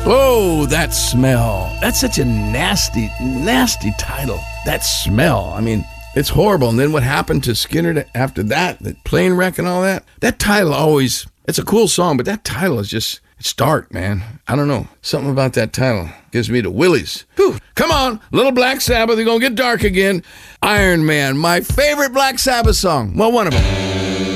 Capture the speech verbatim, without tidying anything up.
Oh, That Smell. That's such a nasty, nasty title. That Smell. I mean, it's horrible. And then what happened to Skinner after that, the plane wreck and all that? That title always, it's a cool song, but that title is just, it's dark, man. I don't know. Something about that title gives me the willies. Whew. Come on, little Black Sabbath, they're going to get dark again. Iron Man, my favorite Black Sabbath song. Well, one of them.